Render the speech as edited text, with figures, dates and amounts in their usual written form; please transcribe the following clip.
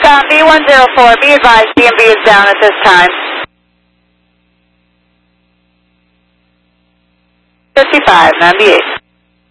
B104, be advised, DMV is down at this time. 5598.